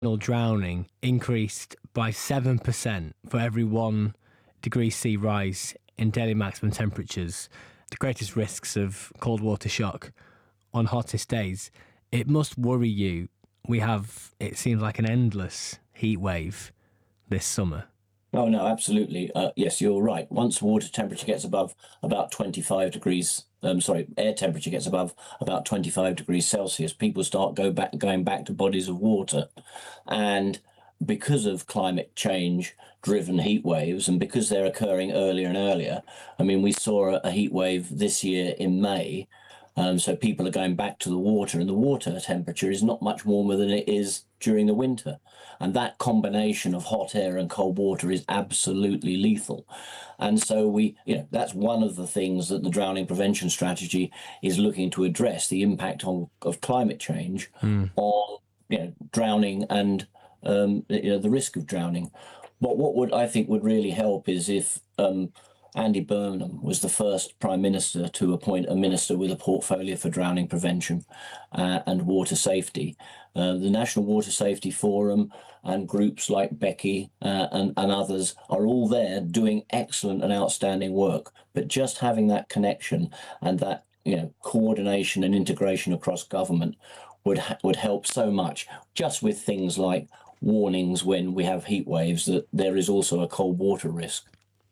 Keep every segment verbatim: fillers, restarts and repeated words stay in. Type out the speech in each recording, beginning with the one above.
drowning increased by seven percent for every one degree C rise in daily maximum temperatures, the greatest risks of cold water shock on hottest days. It must worry you. We have, it seems like, an endless heat wave this summer. Oh, no, absolutely. Uh, yes, you're right. Once water temperature gets above about twenty-five degrees, um, sorry, air temperature gets above about twenty-five degrees Celsius, people start go back, going back to bodies of water. And because of climate change driven heat waves, and because they're occurring earlier and earlier, I mean, we saw a heat wave this year in May. Um, so people are going back to the water, and the water temperature is not much warmer than it is during the winter. And that combination of hot air and cold water is absolutely lethal. And so we, you know, that's one of the things that the drowning prevention strategy is looking to address, the impact on, of climate change mm. on, you know, drowning and um, you know, the risk of drowning. But what would I think would really help is if um, Andy Burnham was the first Prime Minister to appoint a minister with a portfolio for drowning prevention uh, and water safety. Uh, the National Water Safety Forum and groups like Becky uh, and, and others are all there doing excellent and outstanding work. But just having that connection and that, you know, coordination and integration across government would ha- would help so much, just with things like warnings when we have heat waves that there is also a cold water risk.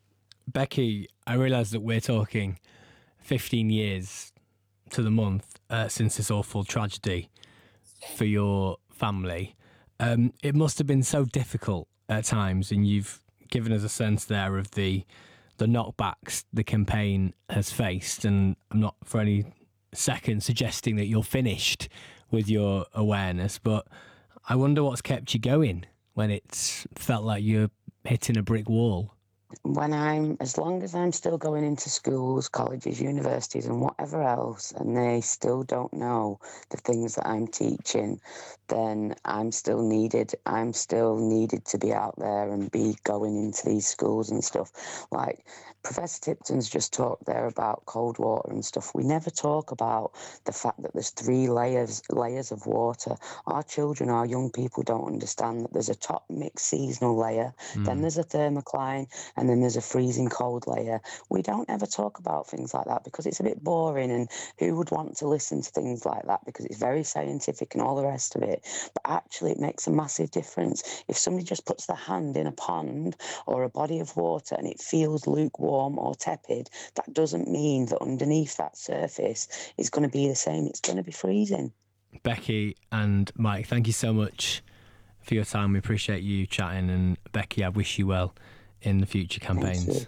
Becky, I realise that we're talking fifteen years to the month uh, since this awful tragedy for your family. Um, it must have been so difficult at times, and you've given us a sense there of the the knockbacks the campaign has faced, and I'm not for any second suggesting that you're finished with your awareness, but I wonder what's kept you going when it's felt like you're hitting a brick wall. When I'm, as long as I'm still going into schools, colleges, universities and whatever else, and they still don't know the things that I'm teaching, then I'm still needed. I'm still needed to be out there and be going into these schools and stuff. Like Professor Tipton's just talked there about cold water and stuff. We never talk about the fact that there's three layers layers of water. Our children, our young people don't understand that there's a top mixed seasonal layer, mm. then there's a thermocline, and then there's a freezing cold layer. We don't ever talk about things like that because it's a bit boring, and who would want to listen to things like that because it's very scientific and all the rest of it. But actually it makes a massive difference. If somebody just puts their hand in a pond or a body of water and it feels lukewarm or tepid, that doesn't mean that underneath that surface it's going to be the same. It's going to be freezing. Becky and Mike, thank you so much for your time. We appreciate you chatting, and Becky, I wish you well in the future campaigns.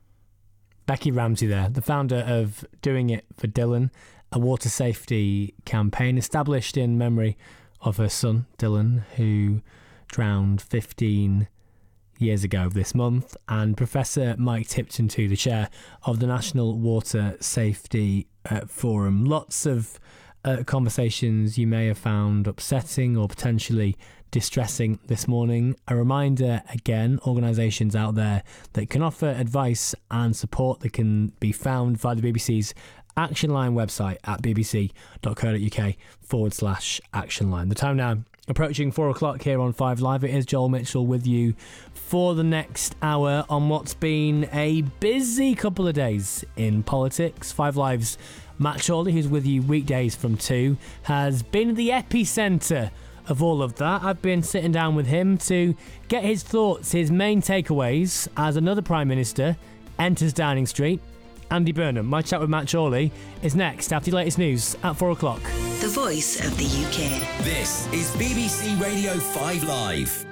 Becky Ramsey there, the founder of Doing It for Dylan, a water safety campaign established in memory of her son, Dylan, who drowned fifteen years ago this month, and Professor Mike Tipton, too, the chair of the National Water Safety uh, Forum. Lots of uh, conversations you may have found upsetting or potentially distressing this morning. A reminder again, organisations out there that can offer advice and support that can be found via the B B C's Action Line website at bbc.co.uk forward slash action line. The time now approaching four o'clock here on Five Live. It is Joel Mitchell with you for the next hour on what's been a busy couple of days in politics. Five Live's Matt Chorley, who's with you weekdays from two, has been the epicentre of all of that. I've been sitting down with him to get his thoughts, his main takeaways as another Prime Minister enters Downing Street. Andy Burnham. My chat with Matt Chorley is next after the latest news at four o'clock. The voice of the U K. This is B B C Radio five Live.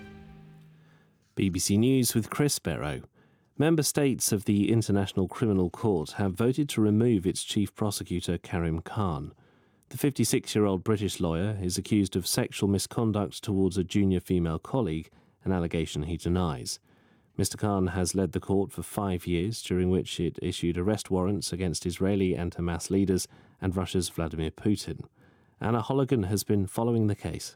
B B C News with Chris Barrow. Member states of the International Criminal Court have voted to remove its chief prosecutor, Karim Khan. The fifty-six-year-old British lawyer is accused of sexual misconduct towards a junior female colleague, an allegation he denies. Mister Khan has led the court for five years, during which it issued arrest warrants against Israeli and Hamas leaders and Russia's Vladimir Putin. Anna Holligan has been following the case.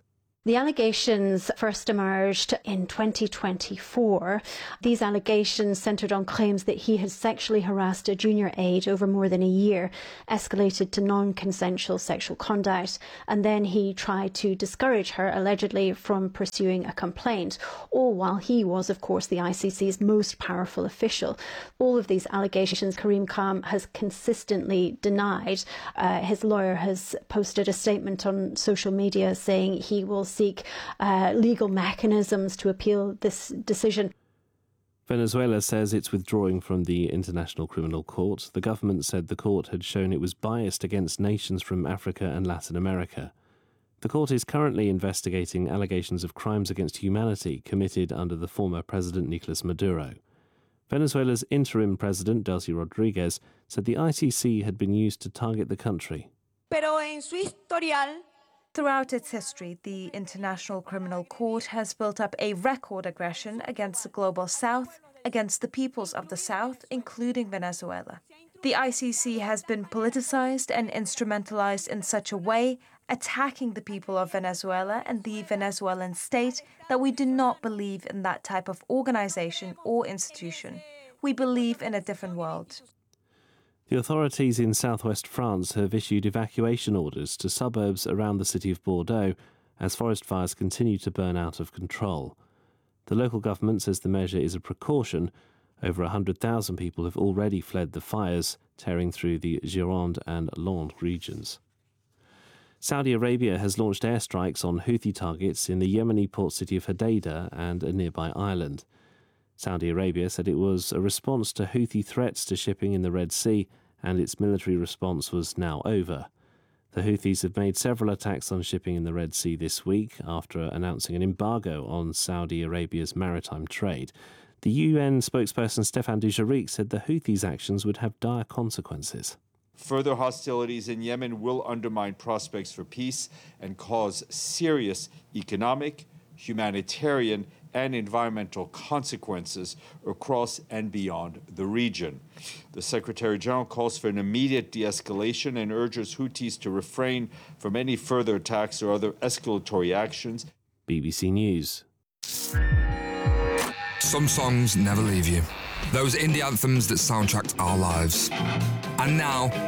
The allegations first emerged in twenty twenty-four. These allegations centred on claims that he had sexually harassed a junior aide over more than a year, escalated to non-consensual sexual conduct, and then he tried to discourage her, allegedly, from pursuing a complaint, all while he was, of course, the I C C's most powerful official. All of these allegations Karim Khan has consistently denied. Uh, his lawyer has posted a statement on social media saying he will seek uh, legal mechanisms to appeal this decision. Venezuela says it's withdrawing from the International Criminal Court. The government said the court had shown it was biased against nations from Africa and Latin America. The court is currently investigating allegations of crimes against humanity committed under the former President Nicolas Maduro. Venezuela's interim president, Delcy Rodriguez, said the I C C had been used to target the country. Pero en su historial, throughout its history, the International Criminal Court has built up a record aggression against the Global South, against the peoples of the South, including Venezuela. The I C C has been politicized and instrumentalized in such a way, attacking the people of Venezuela and the Venezuelan state, that we do not believe in that type of organization or institution. We believe in a different world. The authorities in southwest France have issued evacuation orders to suburbs around the city of Bordeaux as forest fires continue to burn out of control. The local government says the measure is a precaution. Over one hundred thousand people have already fled the fires, tearing through the Gironde and Landes regions. Saudi Arabia has launched airstrikes on Houthi targets in the Yemeni port city of Hodeidah and a nearby island. Saudi Arabia said it was a response to Houthi threats to shipping in the Red Sea, and its military response was now over. The Houthis have made several attacks on shipping in the Red Sea this week after announcing an embargo on Saudi Arabia's maritime trade. The U N spokesperson Stéphane Dujarric said the Houthis' actions would have dire consequences. Further hostilities in Yemen will undermine prospects for peace and cause serious economic, humanitarian, and environmental consequences across and beyond the region. The Secretary General calls for an immediate de-escalation and urges Houthis to refrain from any further attacks or other escalatory actions. B B C News. Some songs never leave you. Those indie anthems that soundtracked our lives. And now,